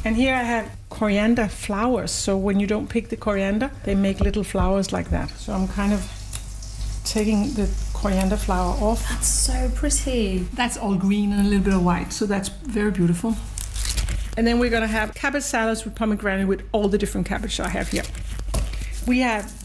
And here I have coriander flowers. So when you don't pick the coriander, they make little flowers like that. So I'm kind of taking the coriander flower off. That's so pretty. That's all green and a little bit of white. So that's very beautiful. And then we're going to have cabbage salads with pomegranate with all the different cabbage I have here. We have